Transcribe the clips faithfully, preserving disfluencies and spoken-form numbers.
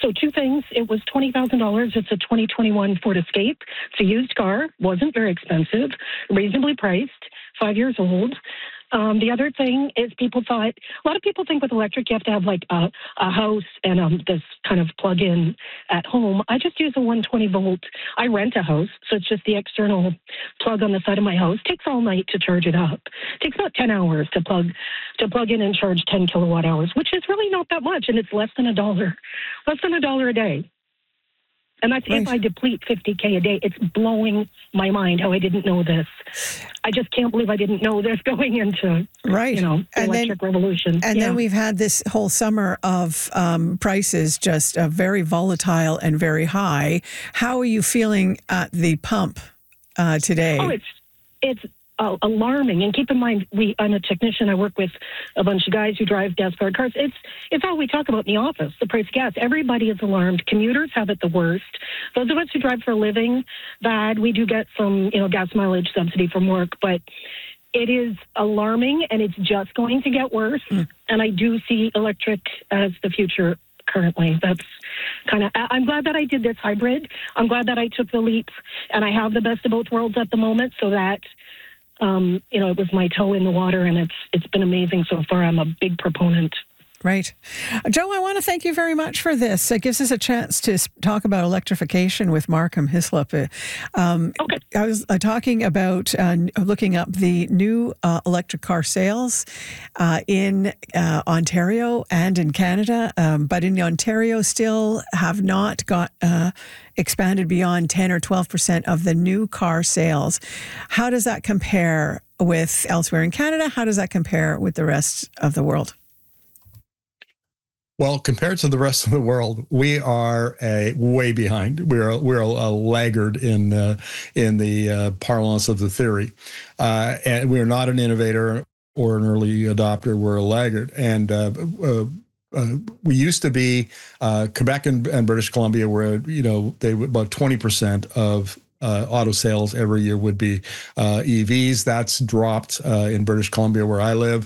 So two things. It was twenty thousand dollars. It's a twenty twenty-one Ford Escape. It's a used car. Wasn't very expensive. Reasonably priced. Five years old. Um, the other thing is people thought, a lot of people think with electric you have to have like a, a house and um, this kind of plug-in at home. I just use a one hundred twenty volt. I rent a house, so it's just the external plug on the side of my house. Takes all night to charge it up. Takes about ten hours to plug to plug in and charge ten kilowatt hours, which is really not that much, and it's less than a dollar, less than a dollar a day. And that's right. If I deplete fifty K a day. It's blowing my mind how I didn't know this. I just can't believe I didn't know this going into, right. you know, the and electric then, revolution. And yeah. then we've had this whole summer of um, prices just uh, very volatile and very high. How are you feeling at the pump uh, today? Oh, it's it's uh, alarming. And keep in mind, we I'm a technician. I work with a bunch of guys who drive gas-powered cars. It's it's all we talk about in the office, the price of gas. Everybody is alarmed. Commuters have it the worst. Those of us who drive for a living, bad. We do get some, you know, gas mileage subsidy from work, but it is alarming, and it's just going to get worse. Mm. And I do see electric as the future currently. That's kind of, I'm glad that I did this hybrid. I'm glad that I took the leap, and I have the best of both worlds at the moment, so that, um, you know, it was my toe in the water, and it's it's been amazing so far. I'm a big proponent. Right. Joe, I want to thank you very much for this. It gives us a chance to talk about electrification with Markham Hislop. Um, okay. I was uh, talking about uh, looking up the new uh, electric car sales uh, in uh, Ontario and in Canada, um, but in Ontario still have not got uh, expanded beyond ten or twelve percent of the new car sales. How does that compare with elsewhere in Canada? How does that compare with the rest of the world? Well, compared to the rest of the world, we are a way behind. We're we're a, a laggard in uh, in the uh, parlance of the theory, uh, and we're not an innovator or an early adopter. We're a laggard, and uh, uh, uh, we used to be uh, Quebec and, and British Columbia, where you know they about twenty percent of Uh, auto sales every year would be uh, E Vs. That's dropped uh, in British Columbia, where I live,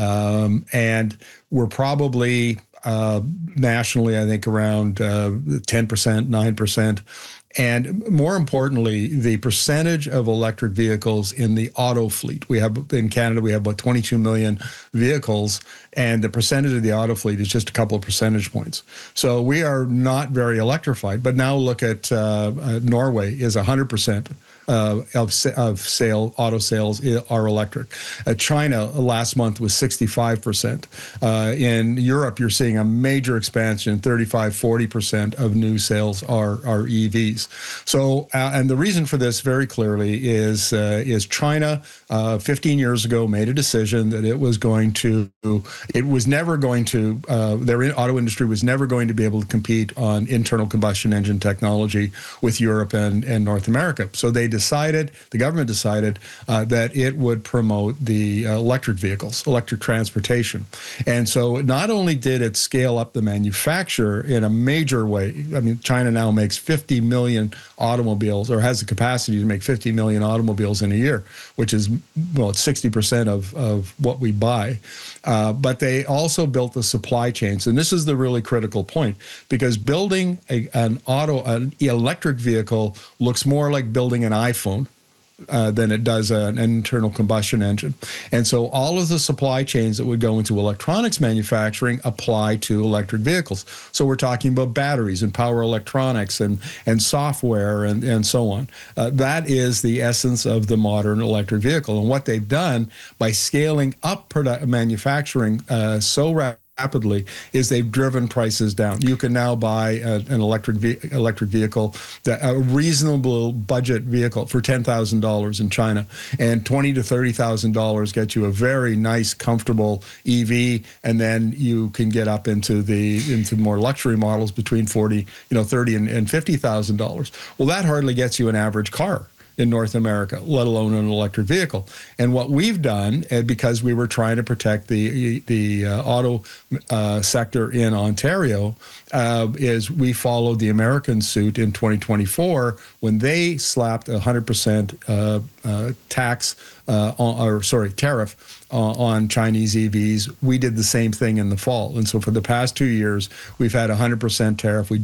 um, and we're probably uh, nationally, I think, around uh, ten percent, nine percent. And more importantly, the percentage of electric vehicles in the auto fleet. We have, in Canada, we have about twenty-two million vehicles, and the percentage of the auto fleet is just a couple of percentage points. So we are not very electrified. But now look at uh, uh, Norway is one hundred percent. Uh, of, of sale, auto sales are electric. Uh, China last month was sixty-five percent. Uh, in Europe, you're seeing a major expansion, thirty-five, forty percent of new sales are, are E Vs. So, uh, and the reason for this very clearly is, uh, is China uh, fifteen years ago made a decision that it was going to, it was never going to, uh, their auto industry was never going to be able to compete on internal combustion engine technology with Europe and, and North America. So they decided, the government decided uh, that it would promote the uh, electric vehicles, electric transportation. And so not only did it scale up the manufacture in a major way, I mean, China now makes fifty million automobiles, or has the capacity to make fifty million automobiles in a year, which is, well, it's sixty percent of, of what we buy. Uh, but they also built the supply chains. And this is the really critical point, because building a, an auto, an electric vehicle looks more like building an iPhone uh, than it does an internal combustion engine. And so all of the supply chains that would go into electronics manufacturing apply to electric vehicles. So we're talking about batteries and power electronics and, and software and, and so on. Uh, that is the essence of the modern electric vehicle. And what they've done by scaling up product manufacturing uh, so rapidly, rapidly is they've driven prices down. You can now buy a, an electric ve electric vehicle, that, a reasonable budget vehicle for ten thousand dollars in China, and twenty to thirty thousand dollars gets you a very nice, comfortable E V, and then you can get up into the into more luxury models between forty, you know, thirty and, and fifty thousand dollars. Well, that hardly gets you an average car in North America, let alone an electric vehicle. And what we've done, and because we were trying to protect the the uh, auto uh, sector in Ontario, uh, is we followed the American suit in twenty twenty-four when they slapped a one hundred percent uh, uh, tax, uh, on, or sorry, tariff uh, on Chinese E Vs. We did the same thing in the fall. And so for the past two years, we've had a one hundred percent tariff. We